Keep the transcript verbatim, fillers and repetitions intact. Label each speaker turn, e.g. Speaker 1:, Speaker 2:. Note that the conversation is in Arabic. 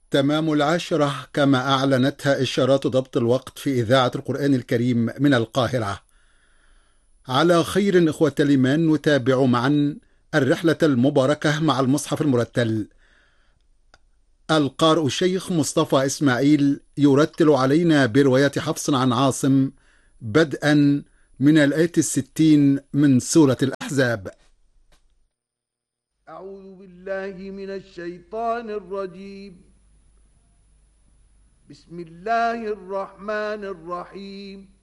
Speaker 1: تمام العاشرة كما أعلنتها إشارات ضبط الوقت في إذاعة القرآن الكريم من القاهرة. على خير إخوة الإيمان، نتابع معا الرحلة المباركة مع المصحف المرتل. القارئ الشيخ مصطفى إسماعيل يرتل علينا برواية حفص عن عاصم بدءا من الآية الستين من سورة الأحزاب.
Speaker 2: أعوذ بالله من الشيطان الرجيم. بسم الله الرحمن الرحيم.